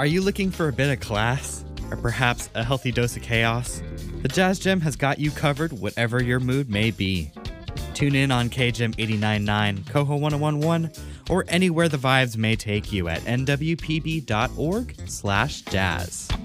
Are you looking for a bit of class? Or perhaps a healthy dose of chaos? The Jazz Gym has got you covered whatever your mood may be. Tune in on KGEM 89.9, Coho 101.1, or anywhere the vibes may take you at nwpb.org/jazz.